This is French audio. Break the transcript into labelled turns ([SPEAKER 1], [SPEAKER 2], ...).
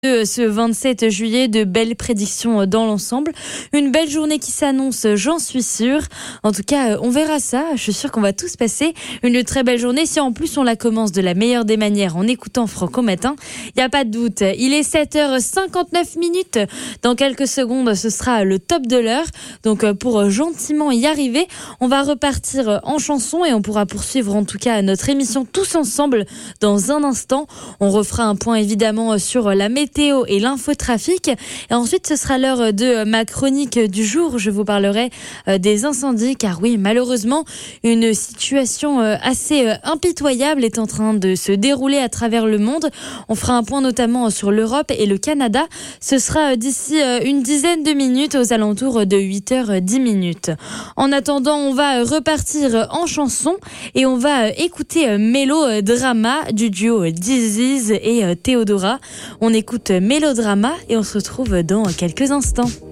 [SPEAKER 1] Ce 27 juillet, de belles prédictions dans l'ensemble. Une belle journée qui s'annonce, j'en suis sûre. En tout cas, on verra ça. Je suis sûre qu'on va tous passer une très belle journée. Si en plus on la commence de la meilleure des manières en écoutant Franco Matin, il n'y a pas de doute. Il est 7h59. Dans quelques secondes, ce sera le top de l'heure. Donc pour gentiment y arriver, on va repartir en chanson et on pourra poursuivre en tout cas notre émission tous ensemble dans un instant. On refera un point évidemment sur la météo et l'infotrafic. Et ensuite, ce sera l'heure de ma chronique du jour. Je vous parlerai des incendies, car oui, malheureusement, une situation assez impitoyable est en train de se dérouler à travers le monde. On fera un point notamment sur l'Europe et le Canada. Ce sera d'ici une dizaine de minutes, aux alentours de 8h10. En attendant, on va repartir en chanson et on va écouter Mélodrama du duo Diziz et Théodora. On écoute Mélodrama et on se retrouve dans quelques instants.